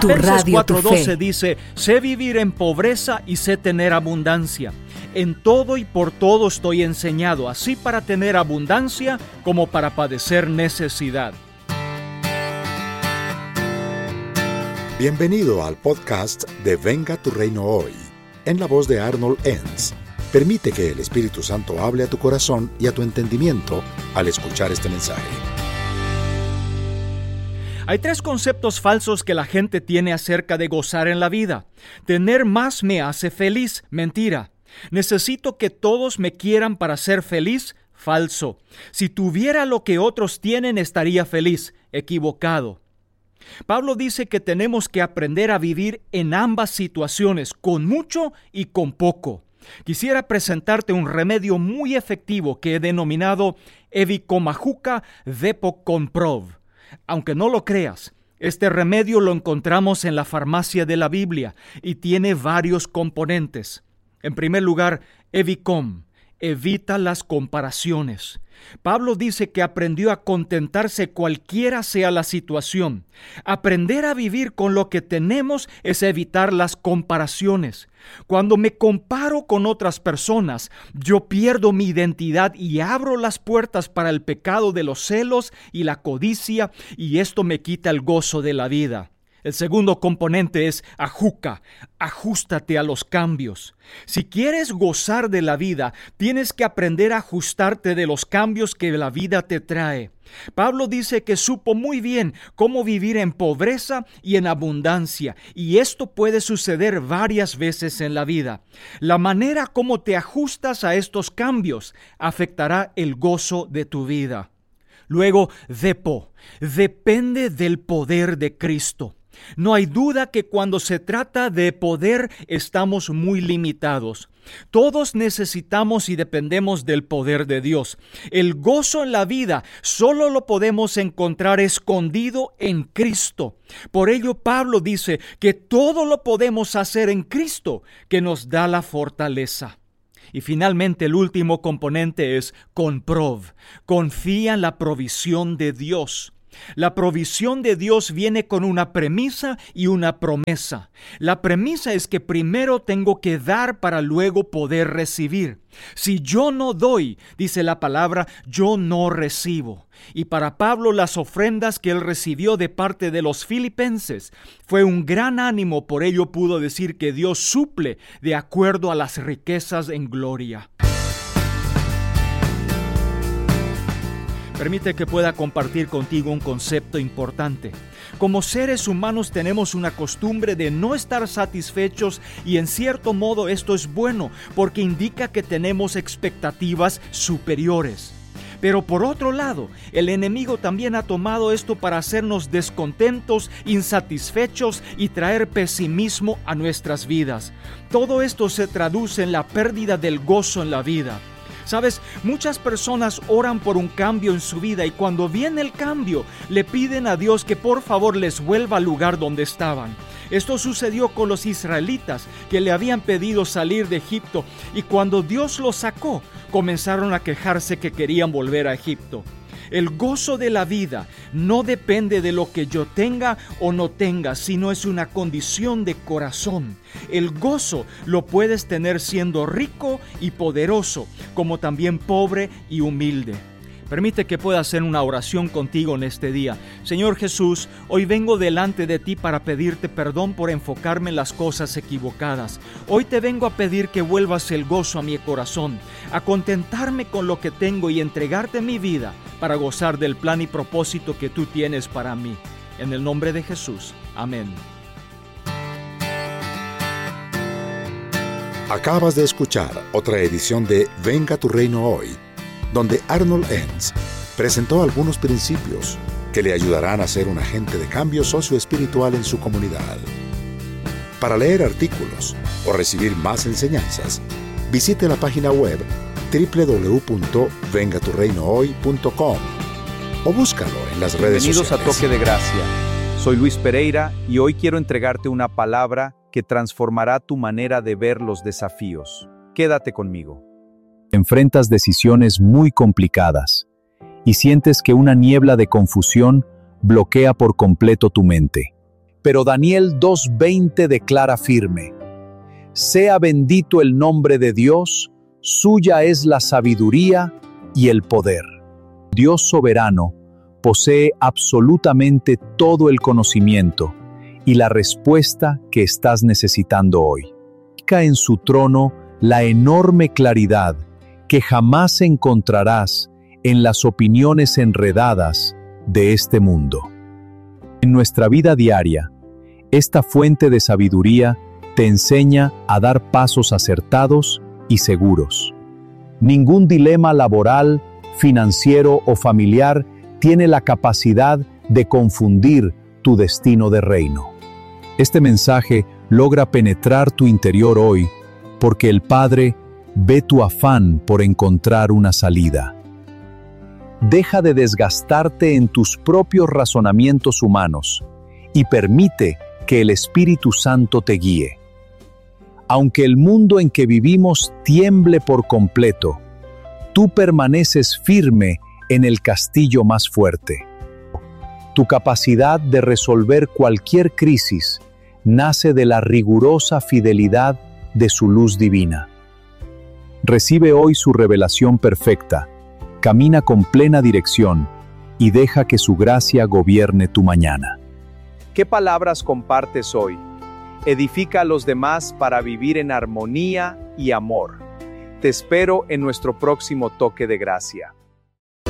Filipenses radio, tu 4:12 fe. dice, sé vivir en pobreza y sé tener abundancia. En todo y por todo estoy enseñado, así para tener abundancia como para padecer necesidad. Bienvenido al podcast de Venga tu Reino Hoy, en la voz de Arnold Enns. Permite que el Espíritu Santo hable a tu corazón y a tu entendimiento al escuchar este mensaje. Hay 3 conceptos falsos que la gente tiene acerca de gozar en la vida. Tener más me hace feliz, mentira. Necesito que todos me quieran para ser feliz, falso. Si tuviera lo que otros tienen, estaría feliz, equivocado. Pablo dice que tenemos que aprender a vivir en ambas situaciones, con mucho y con poco. Quisiera presentarte un remedio muy efectivo que he denominado Evikomajuka Depocomprov. Aunque no lo creas, este remedio lo encontramos en la farmacia de la Biblia y tiene varios componentes. En primer lugar, Evikom, evita las comparaciones. Pablo dice que aprendió a contentarse cualquiera sea la situación. Aprender a vivir con lo que tenemos es evitar las comparaciones. Cuando me comparo con otras personas, yo pierdo mi identidad y abro las puertas para el pecado de los celos y la codicia, y esto me quita el gozo de la vida. El segundo componente es ajuka, ajústate a los cambios. Si quieres gozar de la vida, tienes que aprender a ajustarte de los cambios que la vida te trae. Pablo dice que supo muy bien cómo vivir en pobreza y en abundancia, y esto puede suceder varias veces en la vida. La manera como te ajustas a estos cambios afectará el gozo de tu vida. Luego, depende del poder de Cristo. No hay duda que cuando se trata de poder estamos muy limitados. Todos necesitamos y dependemos del poder de Dios. El gozo en la vida solo lo podemos encontrar escondido en Cristo. Por ello Pablo dice que todo lo podemos hacer en Cristo, que nos da la fortaleza. Y finalmente el último componente es comprov. Confía en la provisión de Dios. La provisión de Dios viene con una premisa y una promesa. La premisa es que primero tengo que dar para luego poder recibir. Si yo no doy, dice la palabra, yo no recibo. Y para Pablo las ofrendas que él recibió de parte de los filipenses fue un gran ánimo, por ello pudo decir que Dios suple de acuerdo a las riquezas en gloria. Permite que pueda compartir contigo un concepto importante. Como seres humanos tenemos una costumbre de no estar satisfechos y en cierto modo esto es bueno porque indica que tenemos expectativas superiores. Pero por otro lado, el enemigo también ha tomado esto para hacernos descontentos, insatisfechos y traer pesimismo a nuestras vidas. Todo esto se traduce en la pérdida del gozo en la vida. Sabes, muchas personas oran por un cambio en su vida y cuando viene el cambio, le piden a Dios que por favor les vuelva al lugar donde estaban. Esto sucedió con los israelitas que le habían pedido salir de Egipto y cuando Dios los sacó, comenzaron a quejarse que querían volver a Egipto. El gozo de la vida no depende de lo que yo tenga o no tenga, sino es una condición de corazón. El gozo lo puedes tener siendo rico y poderoso, como también pobre y humilde. Permite que pueda hacer una oración contigo en este día. Señor Jesús, hoy vengo delante de ti para pedirte perdón por enfocarme en las cosas equivocadas. Hoy te vengo a pedir que vuelvas el gozo a mi corazón, a contentarme con lo que tengo y entregarte mi vida para gozar del plan y propósito que tú tienes para mí. En el nombre de Jesús. Amén. Acabas de escuchar otra edición de Venga tu Reino Hoy, donde Arnold Enns presentó algunos principios que le ayudarán a ser un agente de cambio socioespiritual en su comunidad. Para leer artículos o recibir más enseñanzas, visite la página web www.vengaturreinohoy.com o búscalo en las redes Bienvenidos sociales. a Toque de Gracia. Soy Luis Pereira y hoy quiero entregarte una palabra que transformará tu manera de ver los desafíos. Quédate conmigo. Enfrentas decisiones muy complicadas y sientes que una niebla de confusión bloquea por completo tu mente. pero Daniel 2:20 declara firme: sea bendito el nombre de Dios, suya es la sabiduría y el poder. Dios soberano posee absolutamente todo el conocimiento y la respuesta que estás necesitando hoy. En su trono la enorme claridad que jamás encontrarás en las opiniones enredadas de este mundo. En nuestra vida diaria, esta fuente de sabiduría te enseña a dar pasos acertados y seguros. Ningún dilema laboral, financiero o familiar tiene la capacidad de confundir tu destino de reino. Este mensaje logra penetrar tu interior hoy porque el Padre ve tu afán por encontrar una salida. Deja de desgastarte en tus propios razonamientos humanos y permite que el Espíritu Santo te guíe. Aunque el mundo en que vivimos tiemble por completo, tú permaneces firme en el castillo más fuerte. Tu capacidad de resolver cualquier crisis nace de la rigurosa fidelidad de su luz divina. Recibe hoy su revelación perfecta, camina con plena dirección y deja que su gracia gobierne tu mañana. ¿Qué palabras compartes hoy? Edifica a los demás para vivir en armonía y amor. Te espero en nuestro próximo toque de gracia.